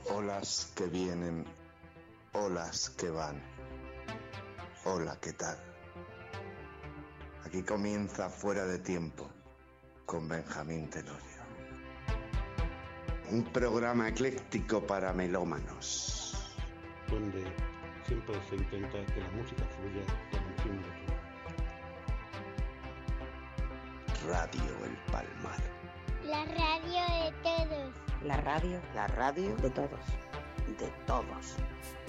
Olas que vienen, olas que van. Hola, ¿qué tal? Aquí comienza Fuera de Tiempo con Benjamín Tenorio. Un programa ecléctico para melómanos, donde siempre se intenta que la música fluya con un fin de todo. Radio El Palmar. La radio de todos. La radio de todos. De todos.